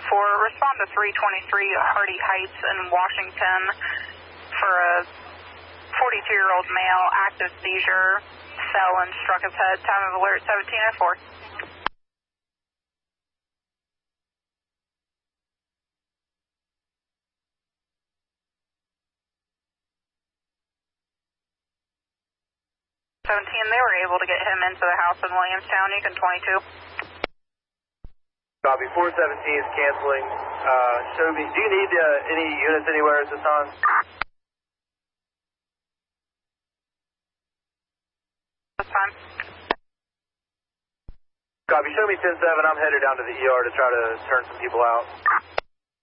respond to 323 Hardy Heights in Washington for a 42-year-old male, active seizure, fell and struck his head. Time of alert 1704. They were able to get him into the house in Williamstown. You can 22. Copy. 417 is canceling. Show me. Do you need any units anywhere at this time? This time. Copy. Show me 10-7. I'm headed down to the ER to try to turn some people out.